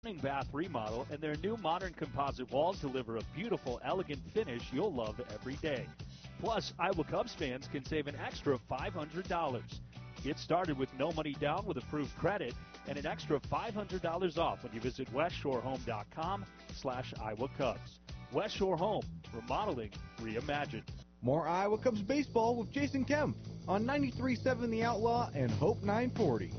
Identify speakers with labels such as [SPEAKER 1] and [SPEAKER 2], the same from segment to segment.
[SPEAKER 1] bath remodel, and their new modern composite walls deliver a beautiful, elegant finish you'll love every day. Plus, Iowa Cubs fans can save an extra $500. Get started with no money down with approved credit and an extra $500 off when you visit westshorehome.com/Iowa Cubs. West Shore Home, remodeling reimagined.
[SPEAKER 2] More Iowa Cubs baseball with Jason Kemp on 93.7 The Outlaw and Hope 940.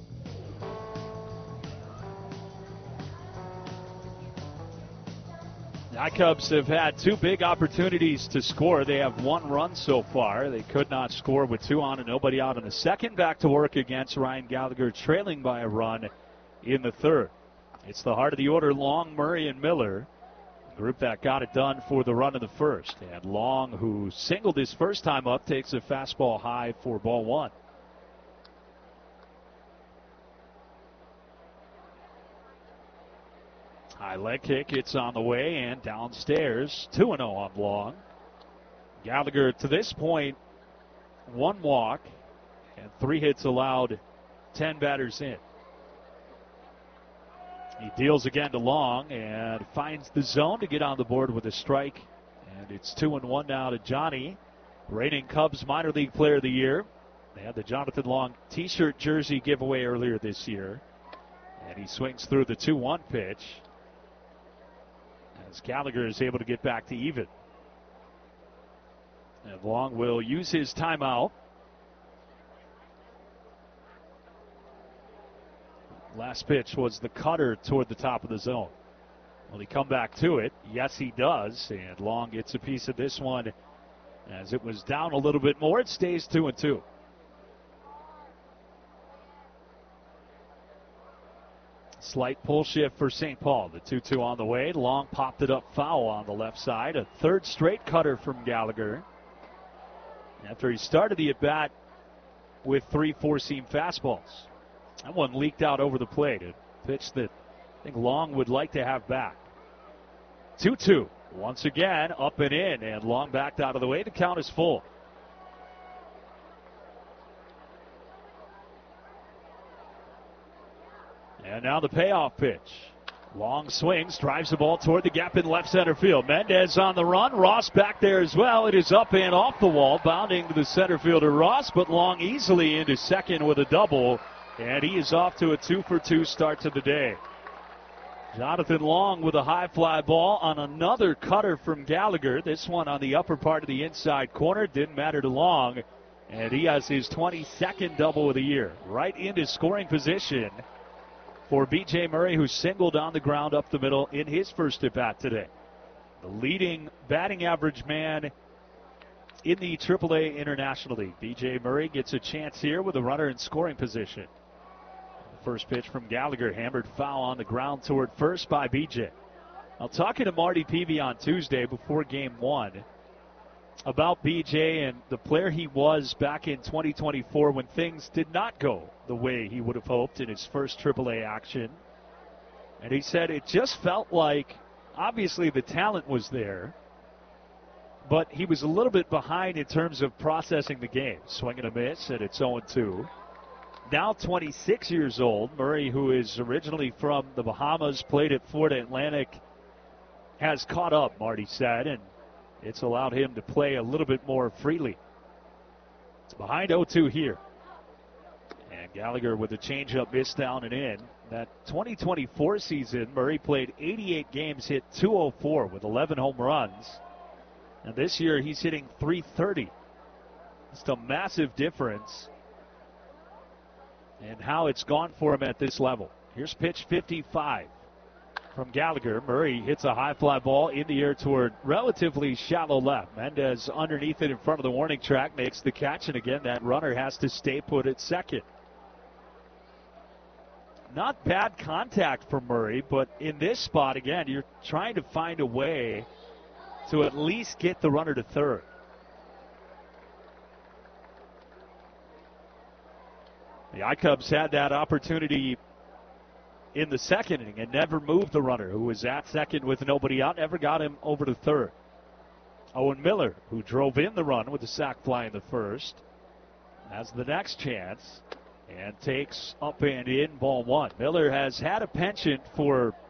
[SPEAKER 1] The Cubs have had two big opportunities to score. They have one run so far. They could not score with two on and nobody out in the second. Back to work against Ryan Gallagher, trailing by a run in the third. It's the heart of the order, Long, Murray, and Miller. The group that got it done for the run in the first. And Long, who singled his first time up, takes a fastball high for ball one. High leg kick, it's on the way and downstairs. 2-0 on Long. Gallagher, to this point, one walk and 3 hits allowed, 10 batters in. He deals again to Long and finds the zone to get on the board with a strike. And it's 2-1 now to Johnny, reigning Cubs minor league player of the year. They had the Jonathan Long t-shirt jersey giveaway earlier this year. And he swings through the 2-1 pitch, as Gallagher is able to get back to even. And Long will use his timeout. Last pitch was the cutter toward the top of the zone. Will he come back to it? Yes, he does. And Long gets a piece of this one. As it was down a little bit more, it stays 2-2. Slight pull shift for St. Paul. The 2-2 on the way. Long popped it up foul on the left side. A third straight cutter from Gallagher, after he started the at-bat with 3 four-seam fastballs. That one leaked out over the plate. A pitch that I think Long would like to have back. 2-2. Once again, up and in, and Long backed out of the way. The count is full. And now the payoff pitch. Long swings, drives the ball toward the gap in left center field. Mendez on the run. Ross back there as well. It is up and off the wall, bounding to the center fielder Ross, but Long easily into second with a double, and he is off to a 2-for-2 start to the day. Jonathan Long with a high fly ball on another cutter from Gallagher. This one on the upper part of the inside corner. Didn't matter to Long, and he has his 22nd double of the year. Right into scoring position for B.J. Murray, who singled on the ground up the middle in his first at-bat today. The leading batting average man in the AAA International League. B.J. Murray gets a chance here with a runner in scoring position. The first pitch from Gallagher, hammered foul on the ground toward first by B.J. Now, talking to Marty Peavy on Tuesday before Game 1 about B.J. and the player he was back in 2024 when things did not go the way he would have hoped in his first AAA action. And he said it just felt like, obviously the talent was there, but he was a little bit behind in terms of processing the game. Swing and a miss, and it's 0-2. Now 26 years old, Murray, who is originally from the Bahamas, played at Florida Atlantic, has caught up, Marty said, and it's allowed him to play a little bit more freely. It's behind 0-2 here. And Gallagher with a changeup missed down and in. That 2024 season, Murray played 88 games, hit .204 with 11 home runs. And this year he's hitting .330. Just a massive difference in how it's gone for him at this level. Here's pitch 55 from Gallagher. Murray hits a high fly ball in the air toward relatively shallow left. Mendez underneath it in front of the warning track makes the catch, and again that runner has to stay put at second. Not bad contact for Murray, but in this spot again you're trying to find a way to at least get the runner to third. The I-Cubs had that opportunity in the second inning and never moved the runner, who was at second with nobody out, never got him over to third. Owen Miller, who drove in the run with a sac fly in the first, has the next chance and takes up and in ball one. Miller has had a penchant for